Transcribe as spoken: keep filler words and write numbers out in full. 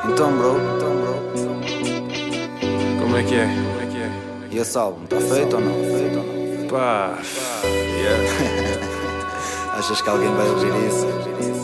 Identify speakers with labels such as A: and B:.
A: Então, bro, então, bro,
B: Como é que é? Como é que é?
A: e esse álbum, tá feito ou não? Feito ou não?
B: Pá, yeah.
A: Achas que alguém vai ouvir isso?